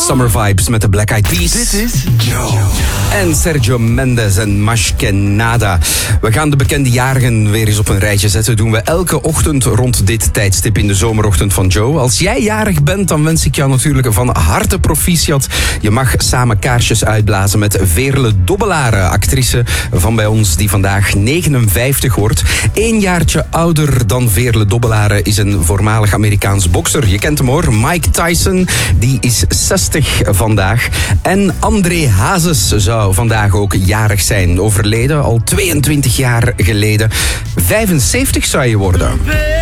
Summer Vibes met de Black Eyed Peas. Dit is Joe. En Sergio Mendes en Más Que Nada. We gaan de bekende jarigen weer eens op een rijtje zetten. Doen we elke ochtend rond dit tijdstip in de zomerochtend van Joe. Als jij jarig bent, dan wens ik jou natuurlijk van harte proficiat. Je mag samen kaarsjes uitblazen met Veerle Dobbelare, actrice van bij ons die vandaag 59 wordt. 1 jaartje ouder dan Veerle Dobbelare is een voormalig Amerikaans bokser. Je kent hem hoor, Mike Tyson. Die is 60 vandaag. En André Hazes zou vandaag ook jarig zijn. Overleden al 22 jaar geleden. 75 zou je worden.